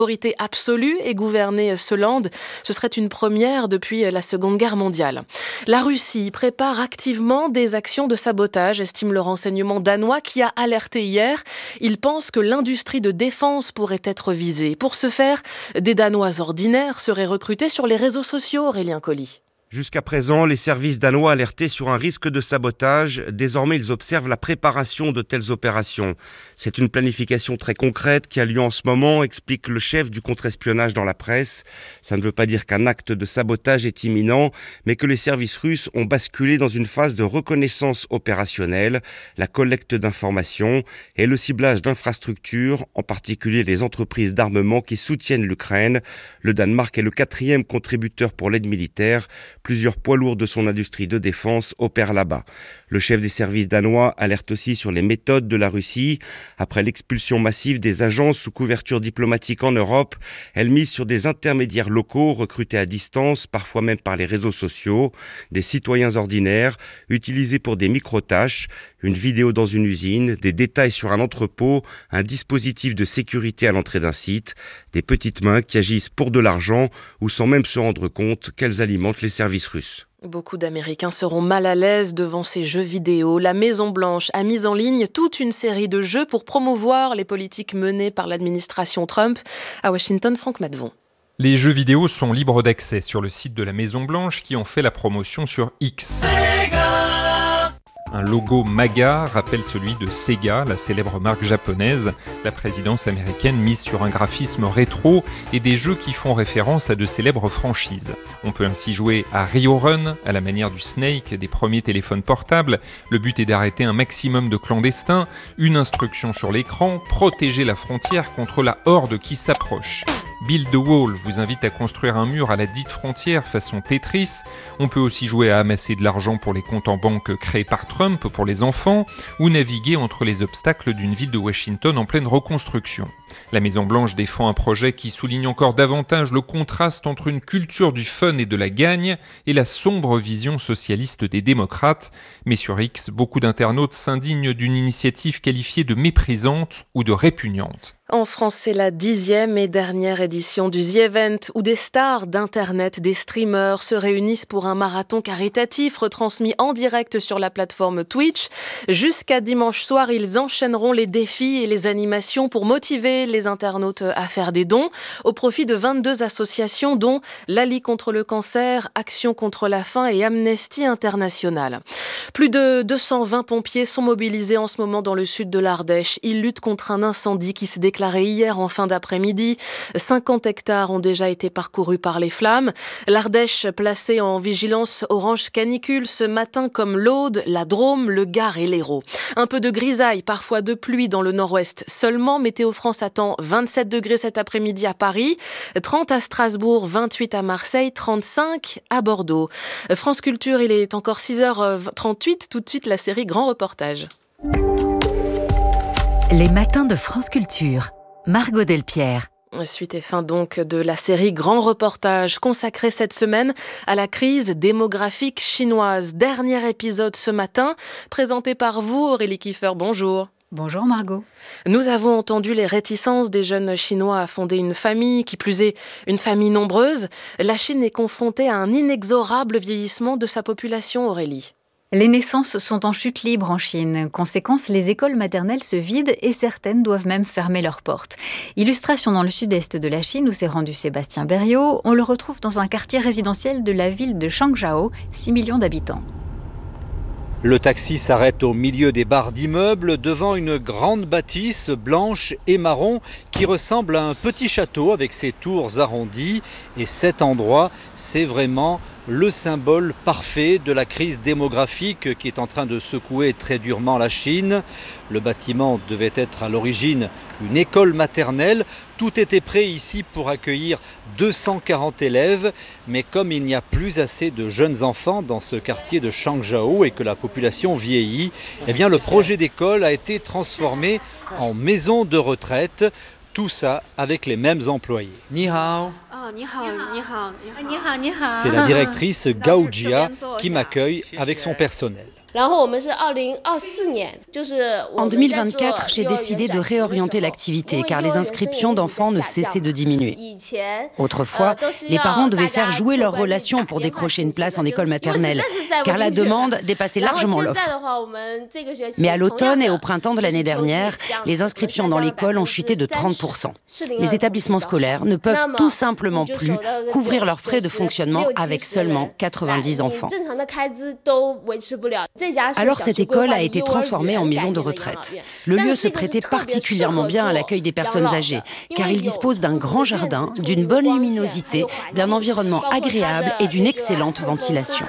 autorité absolue et gouverner ce land. Ce serait une première depuis la Seconde Guerre mondiale. La Russie prépare activement des actions de sabotage, estime le renseignement danois qui a alerté hier. Il pense que l'industrie de défense pourrait être visée. Pour ce faire, des Danois ordinaires seraient recrutés sur les réseaux sociaux, Aurélien Colli. Jusqu'à présent, les services danois alertaient sur un risque de sabotage. Désormais, ils observent la préparation de telles opérations. C'est une planification très concrète qui a lieu en ce moment, explique le chef du contre-espionnage dans la presse. Ça ne veut pas dire qu'un acte de sabotage est imminent, mais que les services russes ont basculé dans une phase de reconnaissance opérationnelle, la collecte d'informations et le ciblage d'infrastructures, en particulier les entreprises d'armement qui soutiennent l'Ukraine. Le Danemark est le 4e contributeur pour l'aide militaire. Plusieurs poids lourds de son industrie de défense opèrent là-bas. Le chef des services danois alerte aussi sur les méthodes de la Russie. Après l'expulsion massive des agences sous couverture diplomatique en Europe, elle mise sur des intermédiaires locaux recrutés à distance, parfois même par les réseaux sociaux, des citoyens ordinaires utilisés pour des micro-tâches, une vidéo dans une usine, des détails sur un entrepôt, un dispositif de sécurité à l'entrée d'un site, des petites mains qui agissent pour de l'argent ou sans même se rendre compte qu'elles alimentent les services russes. Beaucoup d'Américains seront mal à l'aise devant ces jeux vidéo. La Maison-Blanche a mis en ligne toute une série de jeux pour promouvoir les politiques menées par l'administration Trump. À Washington, Franck Matvon. Les jeux vidéo sont libres d'accès sur le site de la Maison-Blanche qui en fait la promotion sur X. Un logo MAGA rappelle celui de Sega, la célèbre marque japonaise. La présidence américaine mise sur un graphisme rétro et des jeux qui font référence à de célèbres franchises. On peut ainsi jouer à Rio Run, à la manière du Snake des premiers téléphones portables. Le but est d'arrêter un maximum de clandestins. Une instruction sur l'écran, protéger la frontière contre la horde qui s'approche. Build the Wall vous invite à construire un mur à la dite frontière façon Tetris. On peut aussi jouer à amasser de l'argent pour les comptes en banque créés par Trump pour les enfants ou naviguer entre les obstacles d'une ville de Washington en pleine reconstruction. La Maison-Blanche défend un projet qui souligne encore davantage le contraste entre une culture du fun et de la gagne et la sombre vision socialiste des démocrates. Mais sur X, beaucoup d'internautes s'indignent d'une initiative qualifiée de méprisante ou de répugnante. En France, c'est la 10e et dernière édition du The Event où des stars d'Internet, des streamers se réunissent pour un marathon caritatif retransmis en direct sur la plateforme Twitch. Jusqu'à dimanche soir, ils enchaîneront les défis et les animations pour motiver les internautes à faire des dons au profit de 22 associations dont la Ligue contre le cancer, Action contre la faim et Amnesty International. Plus de 220 pompiers sont mobilisés en ce moment dans le sud de l'Ardèche. Ils luttent contre un incendie qui s'est déclaré hier en fin d'après-midi. 50 hectares ont déjà été parcourus par les flammes. L'Ardèche placée en vigilance orange canicule ce matin comme l'Aude, la Drôme, le Gard et l'Hérault. Un peu de grisaille, parfois de pluie dans le nord-ouest seulement. Météo France attend 27 degrés cet après-midi à Paris, 30 à Strasbourg, 28 à Marseille, 35 à Bordeaux. France Culture, il est encore 6h38. Tout de suite, la série Grand Reportage. Les matins de France Culture. Margot Delpierre. Suite et fin donc de la série Grand Reportage consacrée cette semaine à la crise démographique chinoise. Dernier épisode ce matin, présenté par vous Aurélie Kiefer, bonjour. Bonjour Margot. Nous avons entendu les réticences des jeunes Chinois à fonder une famille, qui plus est une famille nombreuse. La Chine est confrontée à un inexorable vieillissement de sa population, Aurélie. Les naissances sont en chute libre en Chine. Conséquence, les écoles maternelles se vident et certaines doivent même fermer leurs portes. Illustration dans le sud-est de la Chine où s'est rendu Sébastien Berriot. On le retrouve dans un quartier résidentiel de la ville de Changzhou, 6 millions d'habitants. Le taxi s'arrête au milieu des barres d'immeubles devant une grande bâtisse blanche et marron qui ressemble à un petit château avec ses tours arrondies. Et cet endroit, c'est vraiment le symbole parfait de la crise démographique qui est en train de secouer très durement la Chine. Le bâtiment devait être à l'origine une école maternelle. Tout était prêt ici pour accueillir 240 élèves. Mais comme il n'y a plus assez de jeunes enfants dans ce quartier de Changzhou et que la population vieillit, eh bien le projet d'école a été transformé en maison de retraite. Tout ça avec les mêmes employés. Ni hao. C'est la directrice Gao Jia qui m'accueille avec son personnel. En 2024, j'ai décidé de réorienter l'activité car les inscriptions d'enfants ne cessaient de diminuer. Autrefois, les parents devaient faire jouer leur relation pour décrocher une place en école maternelle car la demande dépassait largement l'offre. Mais à l'automne et au printemps de l'année dernière, les inscriptions dans l'école ont chuté de 30%. Les établissements scolaires ne peuvent tout simplement plus couvrir leurs frais de fonctionnement avec seulement 90 enfants. Alors cette école a été transformée en maison de retraite. Le lieu se prêtait particulièrement bien à l'accueil des personnes âgées, car il dispose d'un grand jardin, d'une bonne luminosité, d'un environnement agréable et d'une excellente ventilation.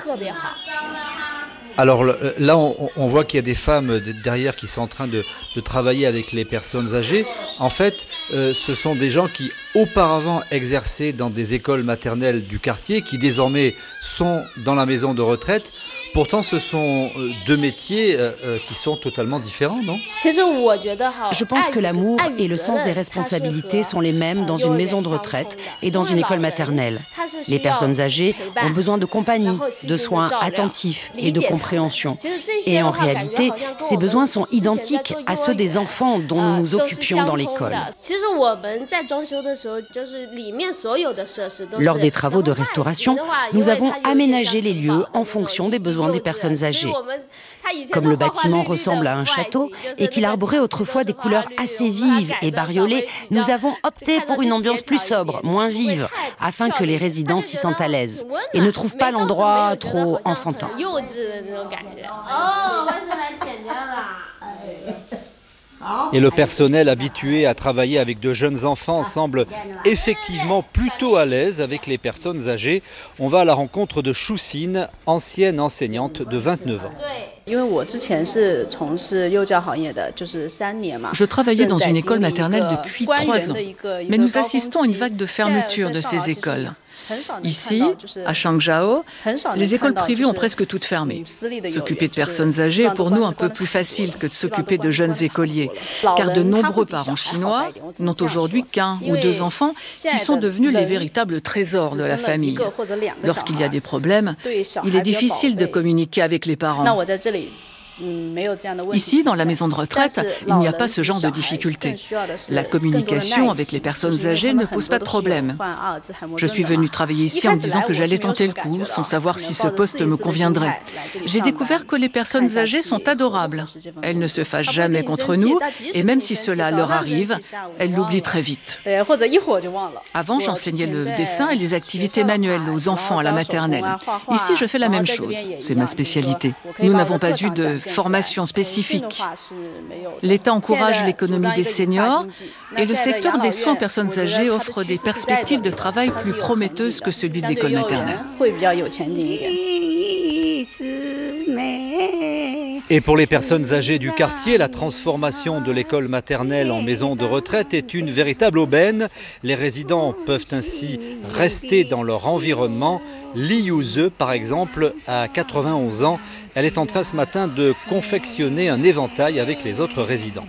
Alors là, on voit qu'il y a des femmes derrière qui sont en train de travailler avec les personnes âgées. En fait, ce sont des gens qui auparavant exerçaient dans des écoles maternelles du quartier, qui désormais sont dans la maison de retraite. Pourtant, ce sont deux métiers qui sont totalement différents, non ? Je pense que l'amour et le sens des responsabilités sont les mêmes dans une maison de retraite et dans une école maternelle. Les personnes âgées ont besoin de compagnie, de soins attentifs et de compréhension. Et en réalité, ces besoins sont identiques à ceux des enfants dont nous nous occupions dans l'école. Lors des travaux de restauration, nous avons aménagé les lieux en fonction des besoins des personnes âgées. Comme le bâtiment ressemble à un château et qu'il arborait autrefois des couleurs assez vives et bariolées, nous avons opté pour une ambiance plus sobre, moins vive, afin que les résidents s'y sentent à l'aise et ne trouvent pas l'endroit trop enfantin. Et le personnel habitué à travailler avec de jeunes enfants semble effectivement plutôt à l'aise avec les personnes âgées. On va à la rencontre de Choucine, ancienne enseignante de 29 ans. Je travaillais dans une école maternelle depuis 3 ans, mais nous assistons à une vague de fermeture de ces écoles. Ici, à Changzhou, les écoles privées ont presque toutes fermé. S'occuper de personnes âgées est pour nous un peu plus facile que de s'occuper de jeunes écoliers, car de nombreux parents chinois n'ont aujourd'hui qu'1 ou 2 enfants qui sont devenus les véritables trésors de la famille. Lorsqu'il y a des problèmes, il est difficile de communiquer avec les parents. Ici, dans la maison de retraite, il n'y a pas ce genre de difficulté. La communication avec les personnes âgées ne pose pas de problème. Je suis venue travailler ici en me disant que j'allais tenter le coup, sans savoir si ce poste me conviendrait. J'ai découvert que les personnes âgées sont adorables. Elles ne se fâchent jamais contre nous, et même si cela leur arrive, elles l'oublient très vite. Avant, j'enseignais le dessin et les activités manuelles aux enfants à la maternelle. Ici, je fais la même chose. C'est ma spécialité. Nous n'avons pas eu de formation spécifique. L'État encourage l'économie des seniors et le secteur des soins aux personnes âgées offre des perspectives de travail plus prometteuses que celui de l'école maternelle. Et pour les personnes âgées du quartier, la transformation de l'école maternelle en maison de retraite est une véritable aubaine. Les résidents peuvent ainsi rester dans leur environnement. Li Yuze, par exemple, a 91 ans. Elle est en train ce matin de confectionner un éventail avec les autres résidents.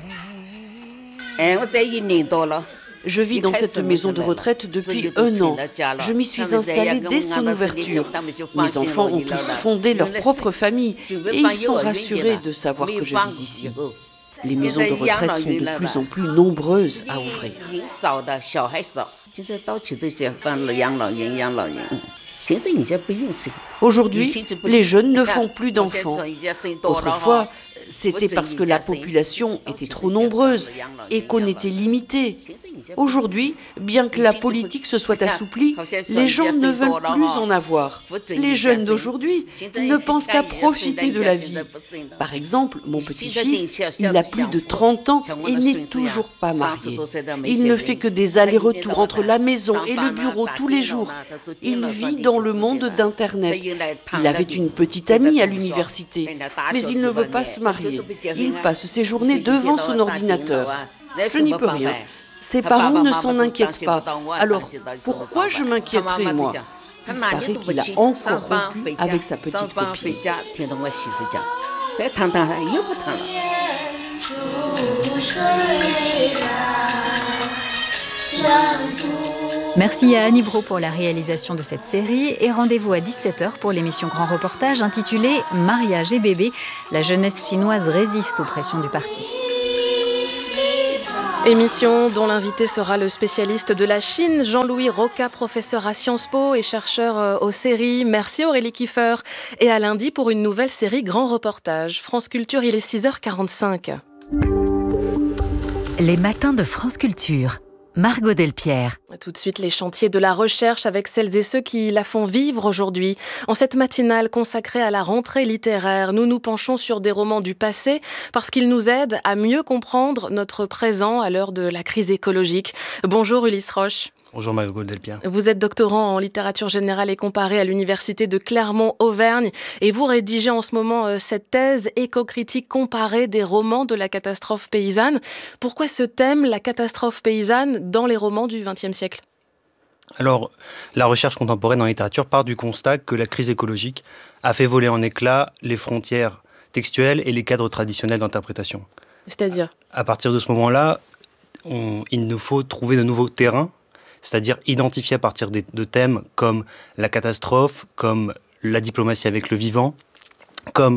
Je vis dans cette maison de retraite depuis 1 an. Je m'y suis installée dès son ouverture. Mes enfants ont tous fondé leur propre famille et ils sont rassurés de savoir que je vis ici. Les maisons de retraite sont de plus en plus nombreuses à ouvrir. Aujourd'hui, les jeunes ne font plus d'enfants. Autrefois, c'était parce que la population était trop nombreuse et qu'on était limité. Aujourd'hui, bien que la politique se soit assouplie, les gens ne veulent plus en avoir. Les jeunes d'aujourd'hui ne pensent qu'à profiter de la vie. Par exemple, mon petit-fils, il a plus de 30 ans et n'est toujours pas marié. Il ne fait que des allers-retours entre la maison et le bureau tous les jours. Il vit dans le monde d'Internet. Il avait une petite amie à l'université, mais il ne veut pas se marier. Il passe ses journées devant son ordinateur. Je n'y peux rien. Ses parents ne s'en inquiètent pas. Alors, pourquoi je m'inquiéterais, moi ? Il paraît qu'il a encore rompu avec sa petite copine. Merci à Annie Brault pour la réalisation de cette série et rendez-vous à 17h pour l'émission Grand Reportage intitulée « Mariage et bébé, la jeunesse chinoise résiste aux pressions du parti ». Émission dont l'invité sera le spécialiste de la Chine, Jean-Louis Roca, professeur à Sciences Po et chercheur aux séries. Merci Aurélie Kiefer. Et à lundi pour une nouvelle série Grand Reportage. France Culture, il est 6h45. Les matins de France Culture. Margot Delpierre. Tout de suite, les chantiers de la recherche avec celles et ceux qui la font vivre aujourd'hui. En cette matinale consacrée à la rentrée littéraire, nous nous penchons sur des romans du passé parce qu'ils nous aident à mieux comprendre notre présent à l'heure de la crise écologique. Bonjour Ulysse Roche. Bonjour Margot Delpierre. Vous êtes doctorant en littérature générale et comparée à l'université de Clermont-Auvergne et vous rédigez en ce moment cette thèse éco-critique comparée des romans de la catastrophe paysanne. Pourquoi ce thème, la catastrophe paysanne, dans les romans du XXe siècle ? Alors, la recherche contemporaine en littérature part du constat que la crise écologique a fait voler en éclats les frontières textuelles et les cadres traditionnels d'interprétation. C'est-à-dire ? À partir de ce moment-là, il nous faut trouver de nouveaux terrains, c'est-à-dire identifier à partir de thèmes comme la catastrophe, comme la diplomatie avec le vivant, comme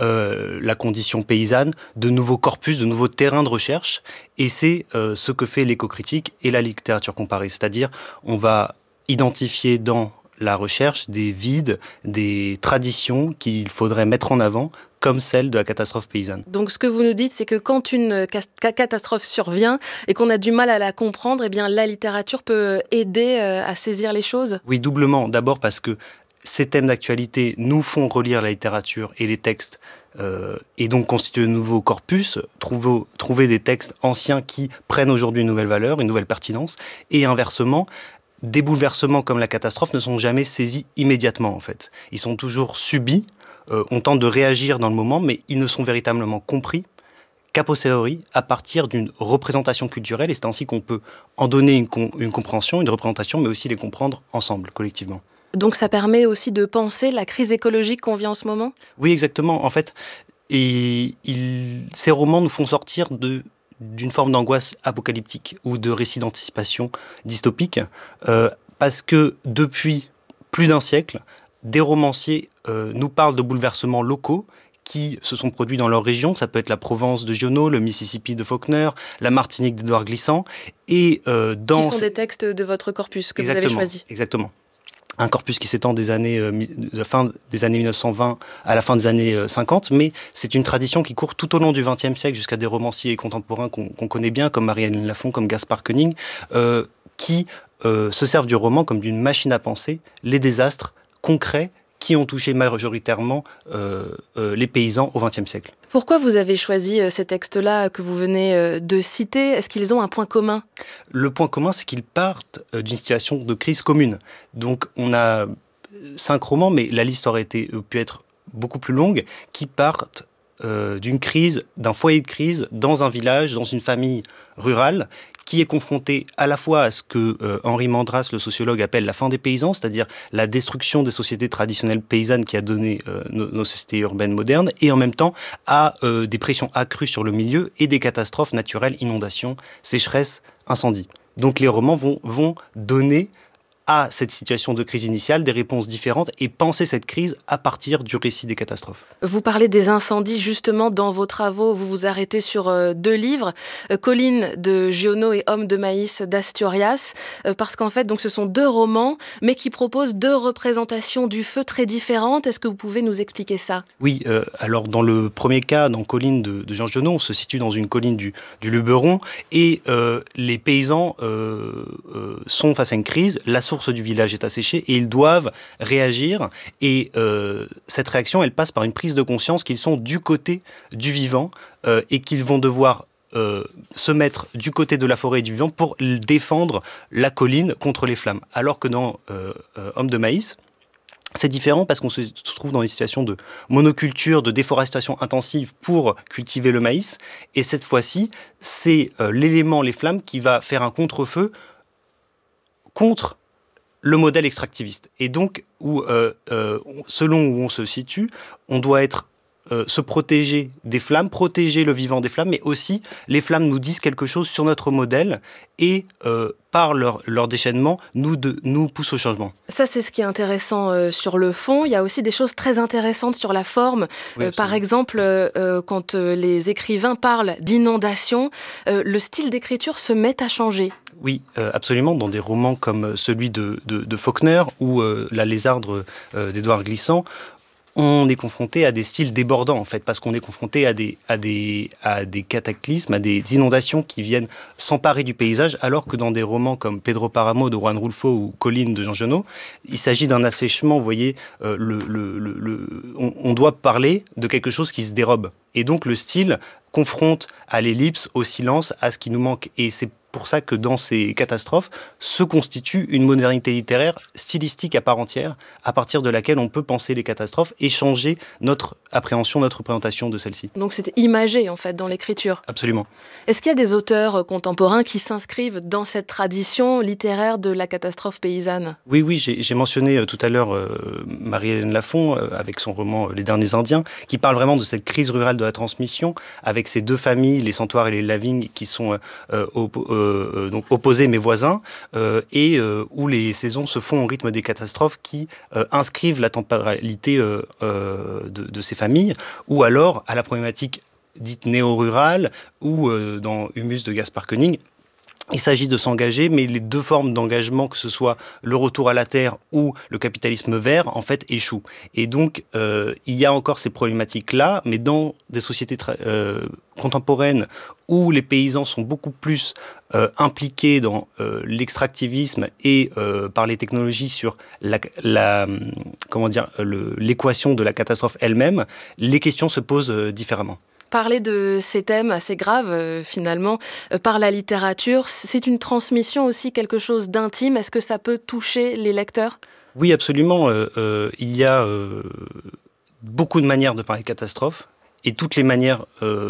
la condition paysanne, de nouveaux corpus, de nouveaux terrains de recherche. Et c'est ce que fait l'éco-critique et la littérature comparée. C'est-à-dire, on va identifier dans la recherche des vides, des traditions qu'il faudrait mettre en avant, comme celle de la catastrophe paysanne. Donc ce que vous nous dites, c'est que quand une catastrophe survient et qu'on a du mal à la comprendre, eh bien la littérature peut aider à saisir les choses ? Oui, doublement. D'abord parce que ces thèmes d'actualité nous font relire la littérature et les textes et donc constituer de nouveaux corpus, trouver des textes anciens qui prennent aujourd'hui une nouvelle valeur, une nouvelle pertinence, et inversement, des bouleversements comme la catastrophe ne sont jamais saisis immédiatement en fait. Ils sont toujours subis. On tente de réagir dans le moment, mais ils ne sont véritablement compris qu'a posteriori, à partir d'une représentation culturelle, et c'est ainsi qu'on peut en donner une compréhension, une représentation, mais aussi les comprendre ensemble, collectivement. Donc ça permet aussi de penser la crise écologique qu'on vit en ce moment ? Oui, exactement. En fait, ces romans nous font sortir d'une forme d'angoisse apocalyptique ou de récit d'anticipation dystopique, parce que depuis plus d'un siècle, des romanciers nous parlent de bouleversements locaux qui se sont produits dans leur région. Ça peut être la Provence de Giono, le Mississippi de Faulkner, la Martinique d'Édouard Glissant. Qui sont des textes de votre corpus que vous avez choisi. Exactement. Un corpus qui s'étend de la fin des années 1920 à la fin des années 50, mais c'est une tradition qui court tout au long du XXe siècle jusqu'à des romanciers contemporains qu'on connaît bien, comme Marie-Hélène Lafon, comme Gaspard Koenig, qui se servent du roman comme d'une machine à penser les désastres concrets qui ont touché majoritairement les paysans au XXe siècle. Pourquoi vous avez choisi ces textes-là que vous venez de citer ? Est-ce qu'ils ont un point commun ? Le point commun, c'est qu'ils partent d'une situation de crise commune. Donc on a 5 romans, mais la liste aurait pu être beaucoup plus longue, qui partent d'une crise, d'un foyer de crise dans un village, dans une famille rurale, qui est confronté à la fois à ce que Henri Mandras, le sociologue, appelle la fin des paysans, c'est-à-dire la destruction des sociétés traditionnelles paysannes qui a donné nos sociétés urbaines modernes, et en même temps à des pressions accrues sur le milieu et des catastrophes naturelles, inondations, sécheresses, incendies. Donc les romans vont donner à cette situation de crise initiale des réponses différentes et penser cette crise à partir du récit des catastrophes. Vous parlez des incendies justement dans vos travaux, vous vous arrêtez sur 2 livres, Collines de Giono et Homme de maïs d'Asturias, parce qu'en fait donc ce sont 2 romans mais qui proposent 2 représentations du feu très différentes. Est-ce que vous pouvez nous expliquer ça ? Oui, alors dans le premier cas, dans Collines de Jean Giono, on se situe dans une colline du Luberon et les paysans sont face à une crise, la source du village est asséchée et ils doivent réagir et cette réaction elle passe par une prise de conscience qu'ils sont du côté du vivant et qu'ils vont devoir se mettre du côté de la forêt et du vivant pour défendre la colline contre les flammes. Alors que dans Homme de maïs, c'est différent parce qu'on se trouve dans une situation de monoculture, de déforestation intensive pour cultiver le maïs et cette fois-ci, c'est l'élément, les flammes, qui va faire un contre-feu contre le modèle extractiviste. Et donc, selon où on se situe, on doit être se protéger des flammes, protéger le vivant des flammes, mais aussi les flammes nous disent quelque chose sur notre modèle et par leur déchaînement, nous poussent au changement. Ça, c'est ce qui est intéressant sur le fond. Il y a aussi des choses très intéressantes sur la forme. Oui, par exemple, quand les écrivains parlent d'inondation, le style d'écriture se met à changer. Oui, absolument. Dans des romans comme celui de Faulkner ou La lézarde d'Édouard Glissant, on est confronté à des styles débordants, en fait, parce qu'on est confronté à des cataclysmes, à des inondations qui viennent s'emparer du paysage, alors que dans des romans comme Pedro Páramo de Juan Rulfo ou Colline de Jean Genot, il s'agit d'un assèchement, vous voyez, on doit parler de quelque chose qui se dérobe. Et donc le style confronte à l'ellipse, au silence, à ce qui nous manque. Et c'est pour ça que dans ces catastrophes se constitue une modernité littéraire stylistique à part entière, à partir de laquelle on peut penser les catastrophes et changer notre appréhension, notre représentation de celles-ci. Donc c'est imagé en fait dans l'écriture. Absolument. Est-ce qu'il y a des auteurs contemporains qui s'inscrivent dans cette tradition littéraire de la catastrophe paysanne ? Oui, j'ai mentionné tout à l'heure Marie-Hélène Lafon avec son roman Les Derniers Indiens, qui parle vraiment de cette crise rurale de la transmission, avec ces deux familles, les Santoire et les Lavigne, qui sont donc opposés mais voisins, et où les saisons se font au rythme des catastrophes qui inscrivent la temporalité de ces familles, ou alors à la problématique dite néo-rurale, ou dans Humus de Gaspard Koenig, il s'agit de s'engager, mais les deux formes d'engagement, que ce soit le retour à la terre ou le capitalisme vert, en fait, échouent. Et donc, il y a encore ces problématiques-là, mais dans des sociétés contemporaines où les paysans sont beaucoup plus impliqués dans l'extractivisme et par les technologies sur l'équation de la catastrophe elle-même, les questions se posent différemment. Parler de ces thèmes assez graves, finalement, par la littérature, c'est une transmission aussi, quelque chose d'intime. Est-ce que ça peut toucher les lecteurs ? Oui, absolument. Il y a beaucoup de manières de parler de catastrophes, et toutes les manières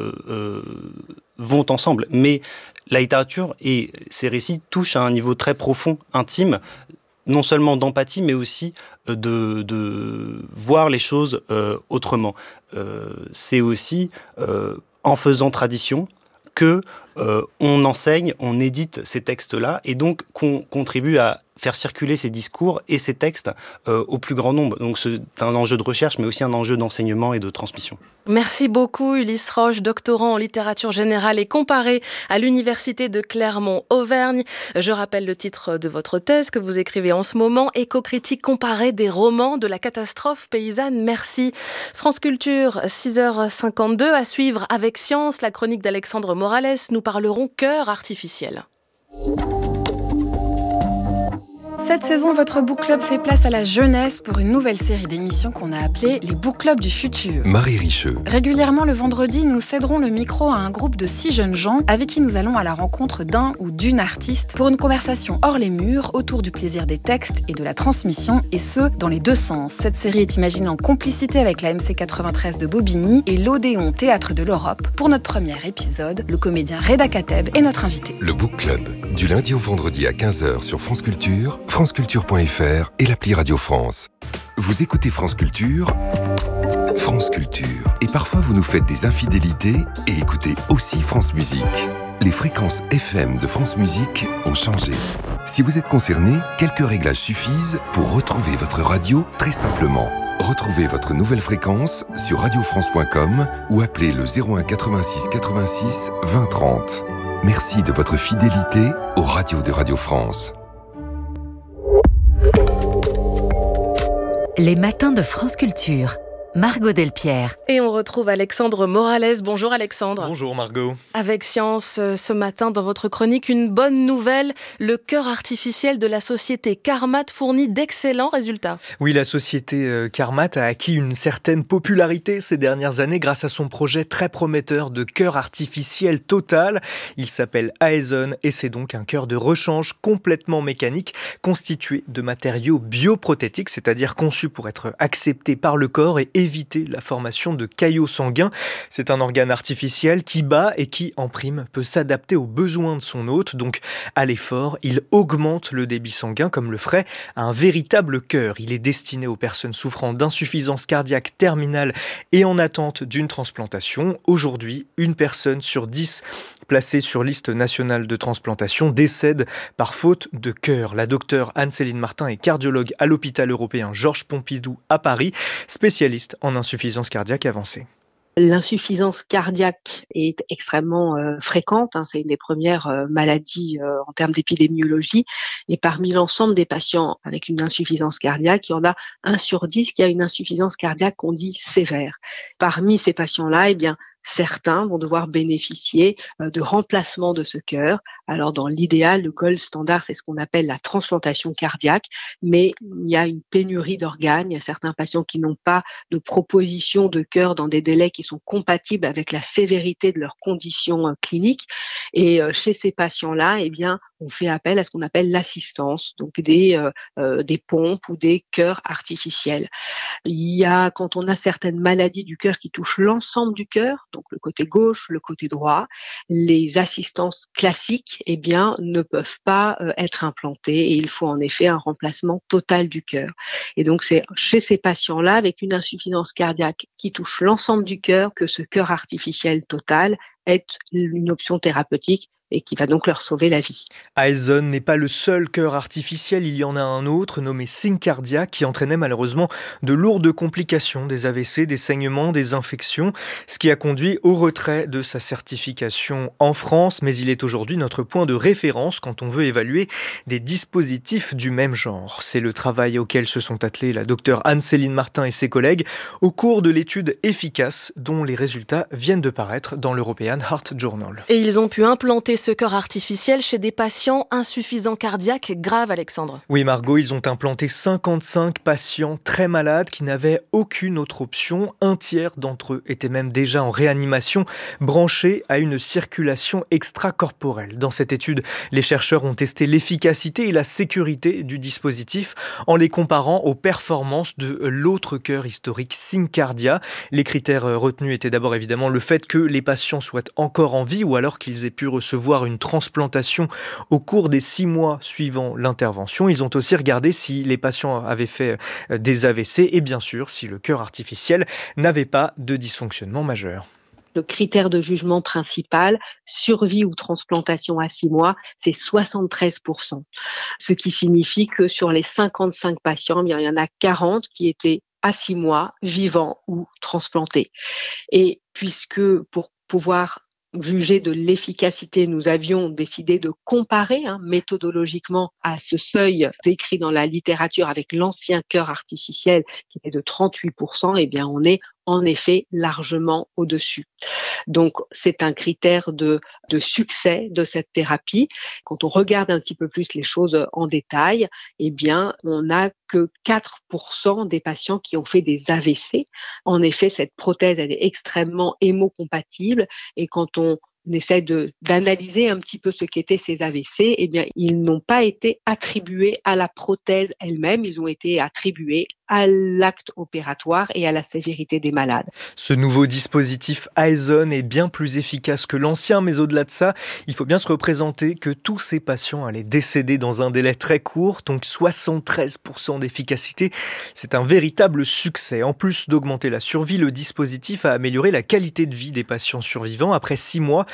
vont ensemble. Mais la littérature et ces récits touchent à un niveau très profond, intime, non seulement d'empathie, mais aussi de voir les choses autrement. C'est aussi en faisant tradition que on enseigne, on édite ces textes-là, et donc qu'on contribue à faire circuler ces discours et ces textes au plus grand nombre. Donc c'est un enjeu de recherche, mais aussi un enjeu d'enseignement et de transmission. Merci beaucoup Ulysse Roche, doctorant en littérature générale et comparée à l'Université de Clermont-Auvergne. Je rappelle le titre de votre thèse que vous écrivez en ce moment, Éco-critique comparée des romans de la catastrophe paysanne. Merci. France Culture, 6h52, à suivre avec Science, la chronique d'Alexandre Morales. Nous parlerons cœur artificiel. Cette saison, votre book club fait place à la jeunesse pour une nouvelle série d'émissions qu'on a appelée les book clubs du futur. Marie Richeux. Régulièrement le vendredi, nous céderons le micro à un groupe de 6 jeunes gens avec qui nous allons à la rencontre d'un ou d'une artiste pour une conversation hors les murs autour du plaisir des textes et de la transmission, et ce, dans les deux sens. Cette série est imaginée en complicité avec la MC 93 de Bobigny et l'Odéon Théâtre de l'Europe. Pour notre premier épisode, le comédien Reda Kateb est notre invité. Le book club, du lundi au vendredi à 15h sur France Culture, franceculture.fr et l'appli Radio France. Vous écoutez France Culture, France Culture. Et parfois vous nous faites des infidélités et écoutez aussi France Musique. Les fréquences FM de France Musique ont changé. Si vous êtes concerné, quelques réglages suffisent pour retrouver votre radio très simplement. Retrouvez votre nouvelle fréquence sur radiofrance.com ou appelez le 01 86 86 20 30. Merci de votre fidélité aux radios de Radio France. Les matins de France Culture. Margot Delpierre. Et on retrouve Alexandre Morales. Bonjour Alexandre. Bonjour Margot. Avec Science, ce matin dans votre chronique, une bonne nouvelle. Le cœur artificiel de la société Carmat fournit d'excellents résultats. Oui, la société Carmat a acquis une certaine popularité ces dernières années grâce à son projet très prometteur de cœur artificiel total. Il s'appelle Aeson et c'est donc un cœur de rechange complètement mécanique constitué de matériaux bioprothétiques, c'est-à-dire conçus pour être acceptés par le corps et éviter la formation de caillots sanguins. C'est un organe artificiel qui bat et qui, en prime, peut s'adapter aux besoins de son hôte. Donc, à l'effort, il augmente le débit sanguin comme le ferait un véritable cœur. Il est destiné aux personnes souffrant d'insuffisance cardiaque terminale et en attente d'une transplantation. Aujourd'hui, une personne sur 10 placée sur liste nationale de transplantation décède par faute de cœur. La docteure Anne-Céline Martin est cardiologue à l'hôpital européen Georges Pompidou à Paris, spécialiste en insuffisance cardiaque avancée. L'insuffisance cardiaque est extrêmement fréquente, c'est une des premières maladies en termes d'épidémiologie. Et parmi l'ensemble des patients avec une insuffisance cardiaque, il y en a 1 sur 10 qui a une insuffisance cardiaque qu'on dit sévère. Parmi ces patients-là, certains vont devoir bénéficier de remplacement de ce cœur. Alors dans l'idéal, le gold standard, c'est ce qu'on appelle la transplantation cardiaque, mais il y a une pénurie d'organes. Il y a certains patients qui n'ont pas de proposition de cœur dans des délais qui sont compatibles avec la sévérité de leurs conditions cliniques. Et chez ces patients-là, on fait appel à ce qu'on appelle l'assistance, donc des pompes ou des cœurs artificiels. Il y a, quand on a certaines maladies du cœur qui touchent l'ensemble du cœur, donc le côté gauche, le côté droit, les assistances classiques, ne peuvent pas être implantées et il faut en effet un remplacement total du cœur. Et donc c'est chez ces patients-là, avec une insuffisance cardiaque qui touche l'ensemble du cœur, que ce cœur artificiel total est une option thérapeutique et qui va donc leur sauver la vie. Aeson n'est pas le seul cœur artificiel, il y en a un autre nommé SyncCardia qui entraînait malheureusement de lourdes complications, des AVC, des saignements, des infections, ce qui a conduit au retrait de sa certification en France, mais il est aujourd'hui notre point de référence quand on veut évaluer des dispositifs du même genre. C'est le travail auquel se sont attelés la docteure Anne-Céline Martin et ses collègues au cours de l'étude efficace dont les résultats viennent de paraître dans l'European Heart Journal. Et ils ont pu implanter ce cœur artificiel chez des patients insuffisants cardiaques graves, Alexandre. Oui Margot, ils ont implanté 55 patients très malades qui n'avaient aucune autre option. Un tiers d'entre eux étaient même déjà en réanimation, branchés à une circulation extracorporelle. Dans cette étude, les chercheurs ont testé l'efficacité et la sécurité du dispositif en les comparant aux performances de l'autre cœur historique SyncCardia. Les critères retenus étaient d'abord évidemment le fait que les patients soient encore en vie ou alors qu'ils aient pu recevoir une transplantation au cours des 6 mois suivant l'intervention. Ils ont aussi regardé si les patients avaient fait des AVC et bien sûr si le cœur artificiel n'avait pas de dysfonctionnement majeur. Le critère de jugement principal, survie ou transplantation à 6 mois, c'est 73%. Ce qui signifie que sur les 55 patients, il y en a 40 qui étaient à 6 mois, vivants ou transplantés. Et puisque pour pouvoir juger de l'efficacité, nous avions décidé de comparer méthodologiquement à ce seuil décrit dans la littérature avec l'ancien cœur artificiel qui est de 38%, on est en effet largement au-dessus. Donc c'est un critère de succès de cette thérapie. Quand on regarde un petit peu plus les choses en détail, on n'a que 4% des patients qui ont fait des AVC. En effet, cette prothèse, elle est extrêmement hémocompatible et quand on essaie d'analyser un petit peu ce qu'étaient ces AVC, ils n'ont pas été attribués à la prothèse elle-même, ils ont été attribués à l'acte opératoire et à la sévérité des malades. Ce nouveau dispositif Aeson est bien plus efficace que l'ancien, mais au-delà de ça, il faut bien se représenter que tous ces patients allaient décéder dans un délai très court, donc 73% d'efficacité. C'est un véritable succès. En plus d'augmenter la survie, le dispositif a amélioré la qualité de vie des patients survivants. Après 6 mois,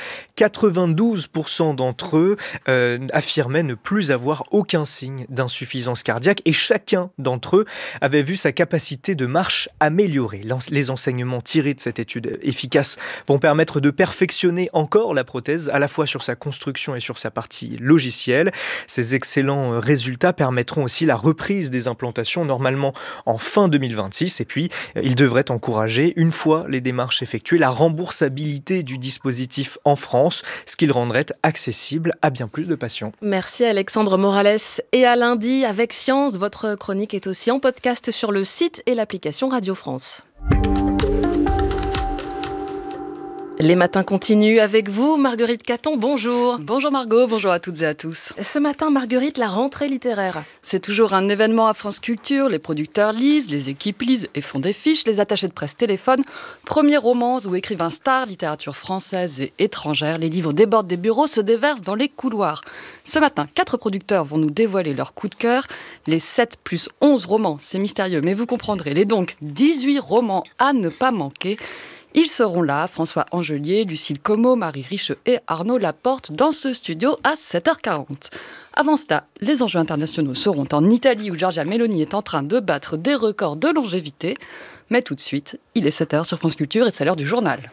92% d'entre eux affirmaient ne plus avoir aucun signe d'insuffisance cardiaque et chacun d'entre eux avait vu sa capacité de marche améliorée. Les enseignements tirés de cette étude efficace vont permettre de perfectionner encore la prothèse, à la fois sur sa construction et sur sa partie logicielle. Ces excellents résultats permettront aussi la reprise des implantations, normalement en fin 2026. Et puis, ils devraient encourager, une fois les démarches effectuées, la remboursabilité du dispositif en France, ce qui le rendrait accessible à bien plus de patients. Merci Alexandre Morales. Et à lundi, avec Science, votre chronique est aussi en podcast sur le site et l'application Radio France. Les matins continuent avec vous, Marguerite Caton, bonjour. Bonjour Margot, bonjour à toutes et à tous. Ce matin, Marguerite, la rentrée littéraire. C'est toujours un événement à France Culture, les producteurs lisent, les équipes lisent et font des fiches, les attachés de presse téléphonent. Premiers romans ou écrivains stars, littérature française et étrangère, les livres débordent des bureaux, se déversent dans les couloirs. Ce matin, 4 producteurs vont nous dévoiler leur coup de cœur. Les 7 plus 11 romans, c'est mystérieux, mais vous comprendrez, les donc 18 romans à ne pas manquer. Ils seront là, François Angelier, Lucille Como, Marie Richeux et Arnaud Laporte dans ce studio à 7h40. Avant cela, les enjeux internationaux seront en Italie où Giorgia Meloni est en train de battre des records de longévité. Mais tout de suite, il est 7h sur France Culture et c'est l'heure du journal.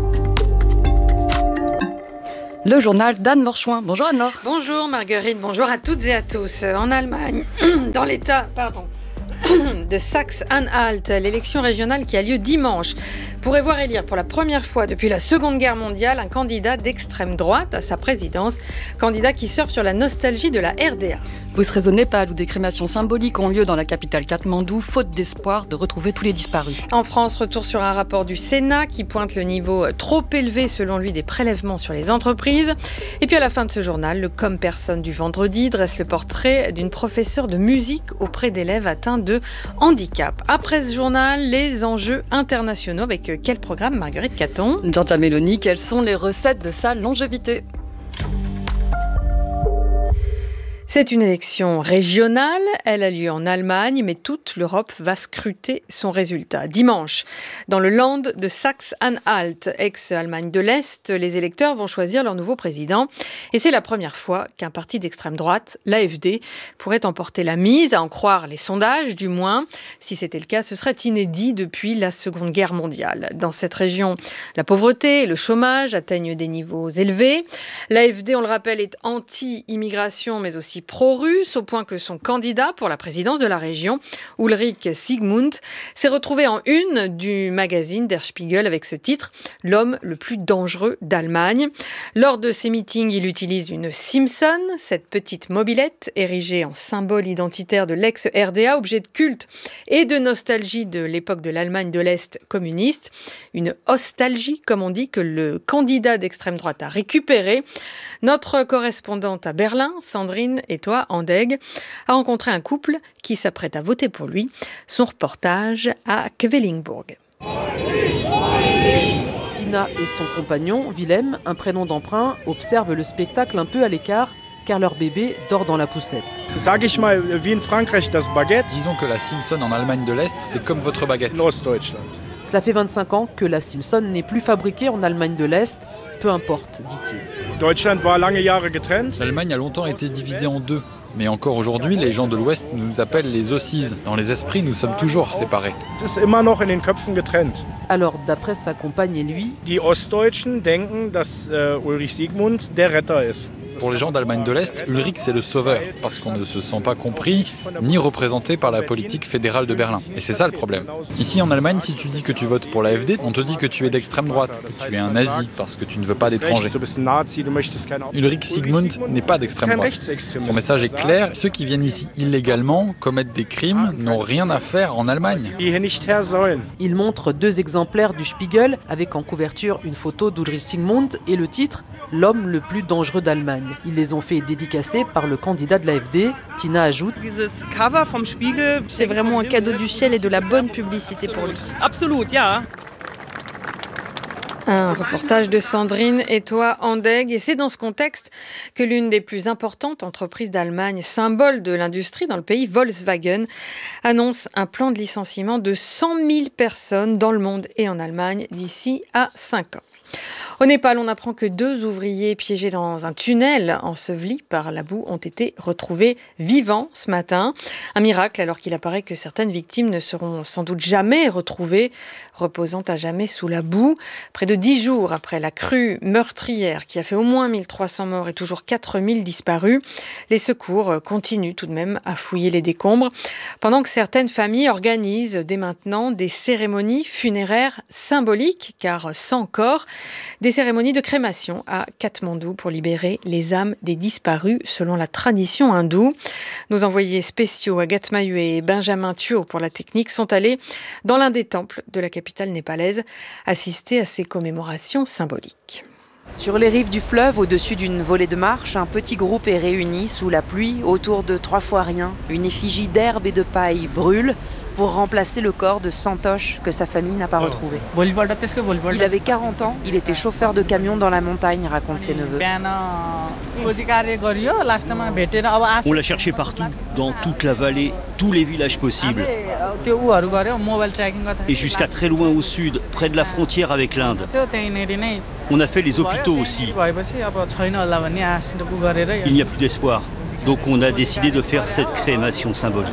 Le journal d'Anne Lorchouin. Bonjour Anne-Laure. Bonjour Marguerite, bonjour à toutes et à tous. En Allemagne, dans l'État de Saxe-Anhalt, l'élection régionale qui a lieu dimanche pourrait voir élire pour la première fois depuis la Seconde Guerre mondiale un candidat d'extrême droite à sa présidence, candidat qui surfe sur la nostalgie de la RDA. Vous serez au Népal où des crémations symboliques ont lieu dans la capitale Katmandou, faute d'espoir de retrouver tous les disparus. En France, retour sur un rapport du Sénat qui pointe le niveau trop élevé selon lui des prélèvements sur les entreprises. Et puis à la fin de ce journal, le Comme Personne du vendredi dresse le portrait d'une professeure de musique auprès d'élèves atteints de handicap. Après ce journal, les enjeux internationaux avec quel programme, Marguerite Caton ? Giorgia Meloni, quelles sont les recettes de sa longévité ? C'est une élection régionale, elle a lieu en Allemagne, mais toute l'Europe va scruter son résultat. Dimanche, dans le Land de Saxe-Anhalt, ex-Allemagne de l'Est, les électeurs vont choisir leur nouveau président. Et c'est la première fois qu'un parti d'extrême droite, l'AfD, pourrait emporter la mise, à en croire les sondages du moins. Si c'était le cas, ce serait inédit depuis la Seconde Guerre mondiale. Dans cette région, la pauvreté et le chômage atteignent des niveaux élevés. L'AfD, on le rappelle, est anti-immigration, mais aussi pro-russe, au point que son candidat pour la présidence de la région, Ulrich Siegmund, s'est retrouvé en une du magazine Der Spiegel avec ce titre « L'homme le plus dangereux d'Allemagne ». Lors de ses meetings, il utilise une Simpson, cette petite mobilette érigée en symbole identitaire de l'ex-RDA, objet de culte et de nostalgie de l'époque de l'Allemagne de l'Est communiste. Une nostalgie, comme on dit, que le candidat d'extrême droite a récupérée. Notre correspondante à Berlin, Sandrine Etoy-Andegg, a rencontré un couple qui s'apprête à voter pour lui. Son reportage à Quedlinburg. Tina et son compagnon, Willem, un prénom d'emprunt, observent le spectacle un peu à l'écart car leur bébé dort dans la poussette. Sag ich mal, wie in Frankreich das Baguette. Disons que la Simpson en Allemagne de l'Est, c'est comme votre baguette. Ostdeutschland. Cela fait 25 ans que la Simpson n'est plus fabriquée en Allemagne de l'Est. Peu importe, dit-il. Deutschland war lange Jahre getrennt. L'Allemagne a longtemps été divisée en deux. Mais encore aujourd'hui, les gens de l'Ouest nous appellent les Aussies. Dans les esprits, nous sommes toujours séparés. Es ist immer noch in den Köpfen getrennt. Alors, d'après sa compagne et lui, Die Ostdeutschen denken, dass Ulrich Siegmund der Retter ist. Pour les gens d'Allemagne de l'Est, Ulrich c'est le sauveur, parce qu'on ne se sent pas compris ni représenté par la politique fédérale de Berlin. Et c'est ça le problème. Ici en Allemagne, si tu dis que tu votes pour l'AfD, on te dit que tu es d'extrême droite, que tu es un nazi, parce que tu ne veux pas d'étrangers. Ulrich Siegmund n'est pas d'extrême droite. Son message est clair, ceux qui viennent ici illégalement, commettent des crimes, n'ont rien à faire en Allemagne. Il montre 2 exemplaires du Spiegel, avec en couverture une photo d'Ulrich Siegmund et le titre « L'homme le plus dangereux d'Allemagne ». Ils les ont fait dédicacer par le candidat de l'AfD. Tina ajoute « C'est vraiment un cadeau du ciel et de la bonne publicité pour lui. » Absolut, ja. Un reportage de Sandrine Etoy-Andegg. Et c'est dans ce contexte que l'une des plus importantes entreprises d'Allemagne, symbole de l'industrie dans le pays, Volkswagen, annonce un plan de licenciement de 100 000 personnes dans le monde et en Allemagne d'ici à 5 ans. Au Népal, on apprend que 2 ouvriers piégés dans un tunnel enseveli par la boue ont été retrouvés vivants ce matin. Un miracle alors qu'il apparaît que certaines victimes ne seront sans doute jamais retrouvées, reposant à jamais sous la boue. Près de 10 jours après la crue meurtrière qui a fait au moins 1300 morts et toujours 4000 disparus, les secours continuent tout de même à fouiller les décombres, pendant que certaines familles organisent dès maintenant des cérémonies funéraires symboliques, car sans corps. des cérémonies de crémation à Katmandou pour libérer les âmes des disparus selon la tradition hindoue. Nos envoyés spéciaux Agathe Mahué et Benjamin Thuot pour la technique sont allés dans l'un des temples de la capitale népalaise assister à ces commémorations symboliques. Sur les rives du fleuve, au-dessus d'une volée de marche, un petit groupe est réuni sous la pluie autour de 3 fois rien. Une effigie d'herbe et de paille brûle pour remplacer le corps de Santosh que sa famille n'a pas retrouvé. Il avait 40 ans, il était chauffeur de camion dans la montagne, racontent ses neveux. On l'a cherché partout, dans toute la vallée, tous les villages possibles. Et jusqu'à très loin au sud, près de la frontière avec l'Inde. On a fait les hôpitaux aussi. Il n'y a plus d'espoir. Donc on a décidé de faire cette crémation symbolique.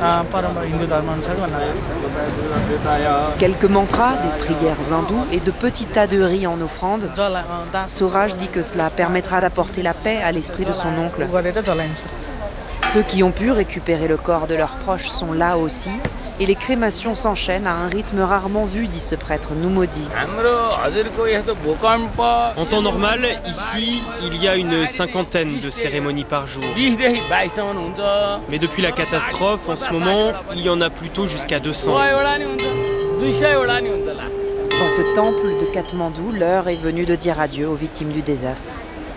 Quelques mantras, des prières hindoues et de petits tas de riz en offrande. Suraj dit que cela permettra d'apporter la paix à l'esprit de son oncle. Ceux qui ont pu récupérer le corps de leurs proches sont là aussi. Et les crémations s'enchaînent à un rythme rarement vu, dit ce prêtre Numodi. En temps normal, ici, il y a une 50aine de cérémonies par jour. Mais depuis la catastrophe, en ce moment, il y en a plutôt jusqu'à 200. Dans ce temple de Katmandou, l'heure est venue de dire adieu aux victimes du désastre.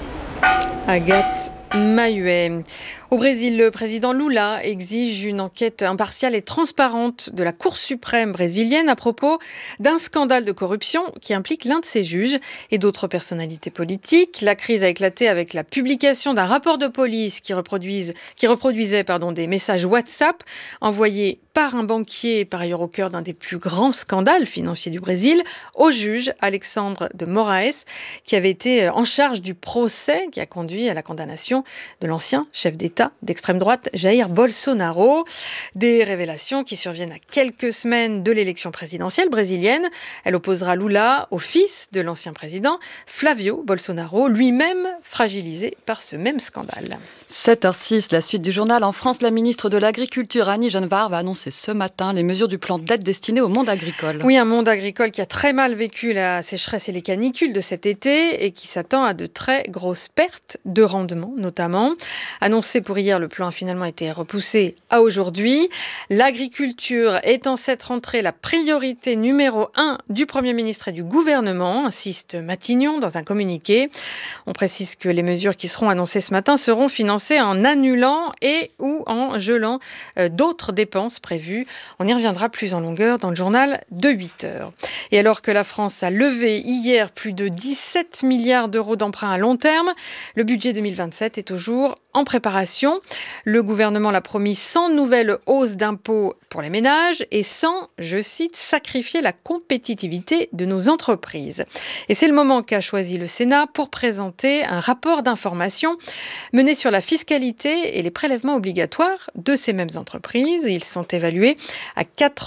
Agathe Mahué. Au Brésil, le président Lula exige une enquête impartiale et transparente de la Cour suprême brésilienne à propos d'un scandale de corruption qui implique l'un de ses juges et d'autres personnalités politiques. La crise a éclaté avec la publication d'un rapport de police qui reproduisait des messages WhatsApp envoyés par un banquier, par ailleurs au cœur d'un des plus grands scandales financiers du Brésil, au juge Alexandre de Moraes, qui avait été en charge du procès qui a conduit à la condamnation de l'ancien chef d'État d'extrême droite Jair Bolsonaro. Des révélations qui surviennent à quelques semaines de l'élection présidentielle brésilienne. Elle opposera Lula au fils de l'ancien président, Flavio Bolsonaro, lui-même fragilisé par ce même scandale. 7h06, la suite du journal. En France, la ministre de l'Agriculture, Annie Genevard, va annoncer ce matin les mesures du plan d'aide destiné au monde agricole. Oui, un monde agricole qui a très mal vécu la sécheresse et les canicules de cet été et qui s'attend à de très grosses pertes de rendement, notamment. Annoncé pour hier, le plan a finalement été repoussé à aujourd'hui. L'agriculture est en cette rentrée la priorité numéro 1 du Premier ministre et du gouvernement, insiste Matignon dans un communiqué. On précise que les mesures qui seront annoncées ce matin seront financées en annulant et ou en gelant d'autres dépenses prévues. On y reviendra plus en longueur dans le journal de 8h. Et alors que la France a levé hier plus de 17 milliards d'euros d'emprunts à long terme, le budget 2027 est toujours en préparation. Le gouvernement l'a promis sans nouvelle hausse d'impôts pour les ménages et sans, je cite, sacrifier la compétitivité de nos entreprises. Et c'est le moment qu'a choisi le Sénat pour présenter un rapport d'information mené sur la fiscalité et les prélèvements obligatoires de ces mêmes entreprises. Ils sont évalués à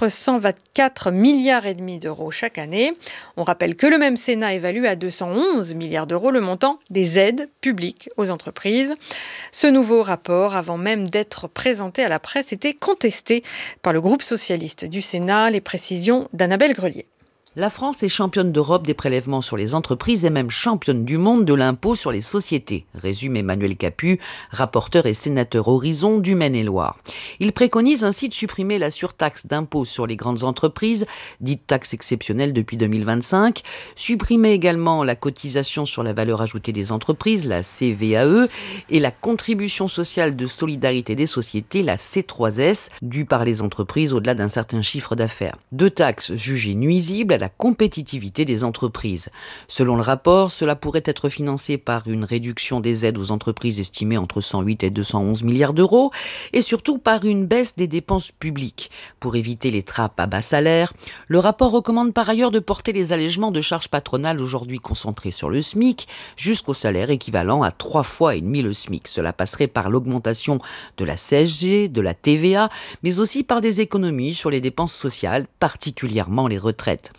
424 milliards et demi d'euros chaque année. On rappelle que le même Sénat évalue à 211 milliards d'euros le montant des aides publiques aux entreprises. Ce nouveau rapport, avant même d'être présenté à la presse, était contesté par le groupe socialiste du Sénat. Les précisions d'Annabelle Grelier. La France est championne d'Europe des prélèvements sur les entreprises et même championne du monde de l'impôt sur les sociétés, résume Emmanuel Capus, rapporteur et sénateur Horizon du Maine-et-Loire. Il préconise ainsi de supprimer la surtaxe d'impôt sur les grandes entreprises, dite taxe exceptionnelle depuis 2025, supprimer également la cotisation sur la valeur ajoutée des entreprises, la CVAE, et la contribution sociale de solidarité des sociétés, la C3S, due par les entreprises au-delà d'un certain chiffre d'affaires. Deux taxes jugées nuisibles à la compétitivité des entreprises. Selon le rapport, cela pourrait être financé par une réduction des aides aux entreprises estimées entre 108 et 211 milliards d'euros et surtout par une baisse des dépenses publiques. Pour éviter les trappes à bas salaire, le rapport recommande par ailleurs de porter les allègements de charges patronales aujourd'hui concentrés sur le SMIC jusqu'au salaire équivalent à 3,5 fois le SMIC. Cela passerait par l'augmentation de la CSG, de la TVA, mais aussi par des économies sur les dépenses sociales, particulièrement les retraites.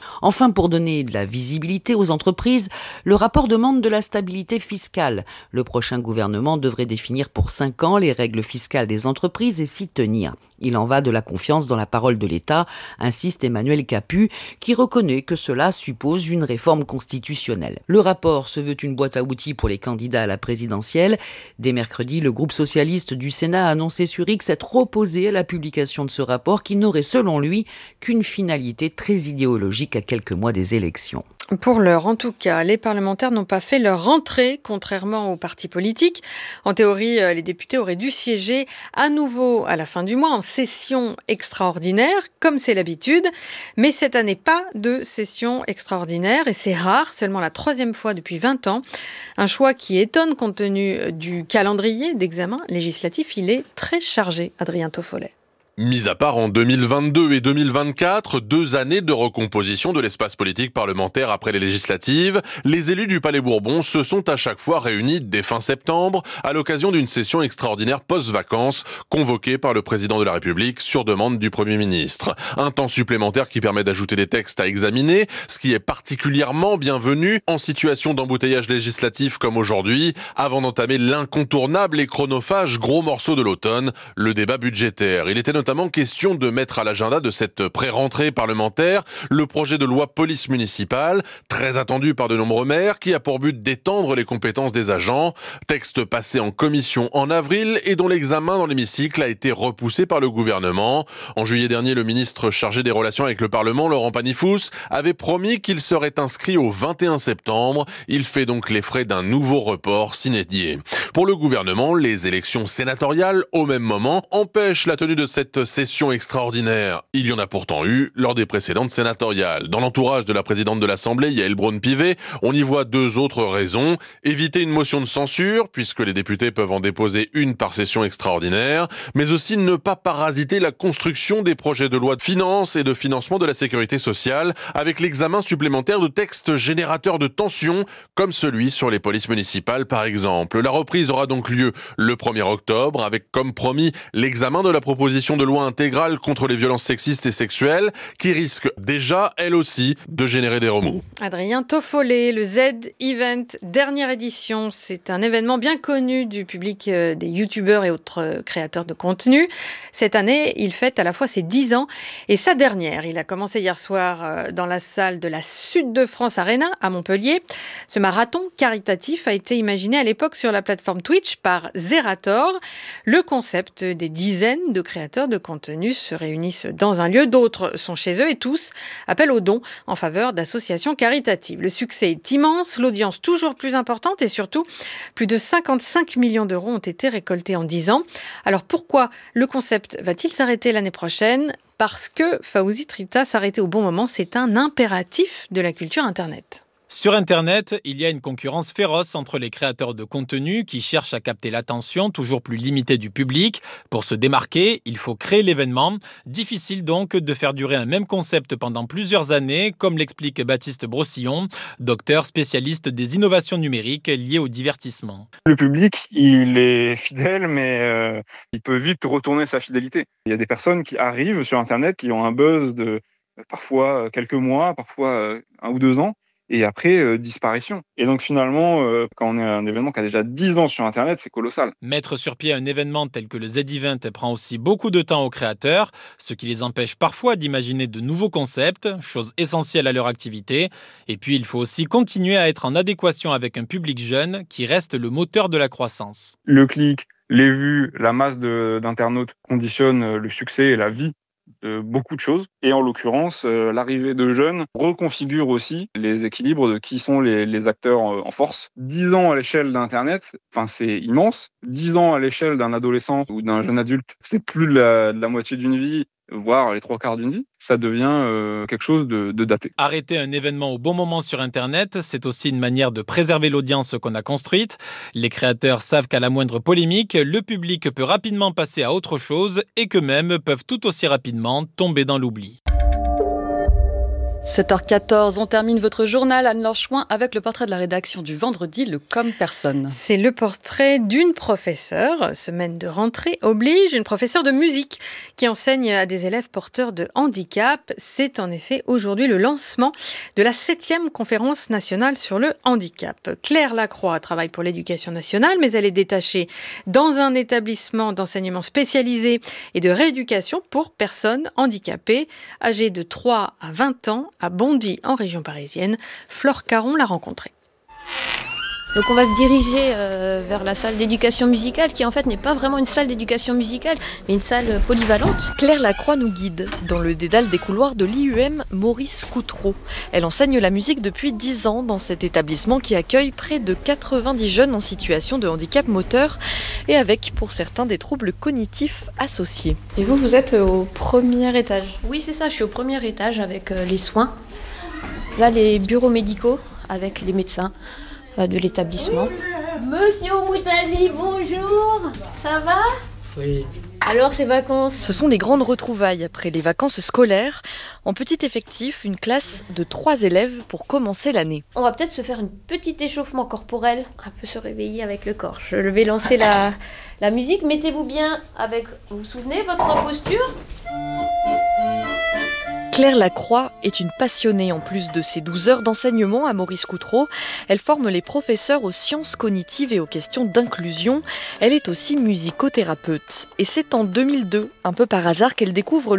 Enfin, pour donner de la visibilité aux entreprises, le rapport demande de la stabilité fiscale. Le prochain gouvernement devrait définir pour 5 ans les règles fiscales des entreprises et s'y tenir. Il en va de la confiance dans la parole de l'État, insiste Emmanuel Capus, qui reconnaît que cela suppose une réforme constitutionnelle. Le rapport se veut une boîte à outils pour les candidats à la présidentielle. Dès mercredi, le groupe socialiste du Sénat a annoncé sur X être opposé à la publication de ce rapport qui n'aurait, selon lui, qu'une finalité très idéologique à quelques mois des élections. Pour l'heure, en tout cas, les parlementaires n'ont pas fait leur rentrée, contrairement aux partis politiques. En théorie, les députés auraient dû siéger à nouveau à la fin du mois en session extraordinaire, comme c'est l'habitude. Mais cette année, pas de session extraordinaire et c'est rare, seulement la 3e fois depuis 20 ans. Un choix qui étonne compte tenu du calendrier d'examen législatif. Il est très chargé, Adrien Toffolet. Mis à part en 2022 et 2024, 2 années de recomposition de l'espace politique parlementaire après les législatives, les élus du Palais Bourbon se sont à chaque fois réunis dès fin septembre à l'occasion d'une session extraordinaire post-vacances convoquée par le président de la République sur demande du Premier ministre. Un temps supplémentaire qui permet d'ajouter des textes à examiner, ce qui est particulièrement bienvenu en situation d'embouteillage législatif comme aujourd'hui, avant d'entamer l'incontournable et chronophage gros morceau de l'automne, le débat budgétaire. Il était notamment question de mettre à l'agenda de cette pré-rentrée parlementaire le projet de loi police municipale, très attendu par de nombreux maires, qui a pour but d'étendre les compétences des agents. Texte passé en commission en avril et dont l'examen dans l'hémicycle a été repoussé par le gouvernement. En juillet dernier, le ministre chargé des relations avec le Parlement, Laurent Panifoux, avait promis qu'il serait inscrit au 21 septembre. Il fait donc les frais d'un nouveau report sine die. Pour le gouvernement, les élections sénatoriales, au même moment, empêchent la tenue de cette session extraordinaire. Il y en a pourtant eu lors des précédentes sénatoriales. Dans l'entourage de la présidente de l'Assemblée, Yaël Braun-Pivet, on y voit 2 autres raisons. Éviter une motion de censure, puisque les députés peuvent en déposer une par session extraordinaire, mais aussi ne pas parasiter la construction des projets de loi de finances et de financement de la sécurité sociale, avec l'examen supplémentaire de textes générateurs de tensions, comme celui sur les polices municipales par exemple. La reprise aura donc lieu le 1er octobre, avec comme promis l'examen de la proposition de loi intégrale contre les violences sexistes et sexuelles, qui risque déjà, elle aussi, de générer des remous. Adrien Toffolet, le Z-Event, dernière édition. C'est un événement bien connu du public des youtubeurs et autres créateurs de contenu. Cette année, il fête à la fois ses 10 ans et sa dernière. Il a commencé hier soir dans la salle de la Sud de France Arena à Montpellier. Ce marathon caritatif a été imaginé à l'époque sur la plateforme Twitch par Zerator. Le concept des dizaines de créateurs de contenu se réunissent dans un lieu, d'autres sont chez eux et tous appellent aux dons en faveur d'associations caritatives. Le succès est immense, l'audience toujours plus importante et surtout plus de 55 millions d'euros ont été récoltés en 10 ans. Alors pourquoi le concept va-t-il s'arrêter l'année prochaine ? Parce que Fawzi Trita, s'arrêter au bon moment, c'est un impératif de la culture Internet. Sur Internet, il y a une concurrence féroce entre les créateurs de contenu qui cherchent à capter l'attention toujours plus limitée du public. Pour se démarquer, il faut créer l'événement. Difficile donc de faire durer un même concept pendant plusieurs années, comme l'explique Baptiste Brossillon, docteur spécialiste des innovations numériques liées au divertissement. Le public, il est fidèle, mais il peut vite retourner sa fidélité. Il y a des personnes qui arrivent sur Internet, qui ont un buzz de parfois quelques mois, parfois 1 ou 2 ans, et après, disparition. Et donc finalement, quand on est un événement qui a déjà 10 ans sur Internet, c'est colossal. Mettre sur pied un événement tel que le Z-Event prend aussi beaucoup de temps aux créateurs, ce qui les empêche parfois d'imaginer de nouveaux concepts, chose essentielle à leur activité. Et puis, il faut aussi continuer à être en adéquation avec un public jeune qui reste le moteur de la croissance. Le clic, les vues, la masse d'internautes conditionnent le succès et la vie de beaucoup de choses. Et en l'occurrence, l'arrivée de jeunes reconfigure aussi les équilibres de qui sont les acteurs en force. 10 ans à l'échelle d'Internet, c'est immense. 10 ans à l'échelle d'un adolescent ou d'un jeune adulte, c'est plus de la moitié d'une vie, voire les 3/4 d'une vie. Ça devient quelque chose de daté. Arrêter un événement au bon moment sur Internet, c'est aussi une manière de préserver l'audience qu'on a construite. Les créateurs savent qu'à la moindre polémique, le public peut rapidement passer à autre chose et qu'eux-mêmes peuvent tout aussi rapidement tomber dans l'oubli. 7h14, on termine votre journal, Anne-Laure Chouin, avec le portrait de la rédaction du vendredi, le Comme Personne. C'est le portrait d'une professeure, semaine de rentrée oblige, une professeure de musique qui enseigne à des élèves porteurs de handicap. C'est en effet aujourd'hui le lancement de la 7e conférence nationale sur le handicap. Claire Lacroix travaille pour l'éducation nationale, mais elle est détachée dans un établissement d'enseignement spécialisé et de rééducation pour personnes handicapées, âgées de 3 à 20 ans, à Bondy, en région parisienne. Flore Caron l'a rencontrée. Donc on va se diriger vers la salle d'éducation musicale qui en fait n'est pas vraiment une salle d'éducation musicale mais une salle polyvalente. Claire Lacroix nous guide dans le dédale des couloirs de l'IUM Maurice Coutreau. Elle enseigne la musique depuis 10 ans dans cet établissement qui accueille près de 90 jeunes en situation de handicap moteur et avec pour certains des troubles cognitifs associés. Et vous êtes au premier étage? Oui c'est ça, je suis au premier étage avec les soins. Là les bureaux médicaux avec les médecins de l'établissement. Monsieur Moutali, bonjour. Ça va? Oui. Alors ces vacances? Ce sont les grandes retrouvailles après les vacances scolaires. En petit effectif, une classe de 3 élèves pour commencer l'année. On va peut-être se faire un petit échauffement corporel, un peu se réveiller avec le corps. Je vais lancer la musique. Mettez-vous bien avec, vous vous souvenez, votre posture? Claire Lacroix est une passionnée en plus de ses 12 heures d'enseignement à Maurice Coutreau. Elle forme les professeurs aux sciences cognitives et aux questions d'inclusion. Elle est aussi musicothérapeute. Et c'est en 2002, un peu par hasard, qu'elle découvre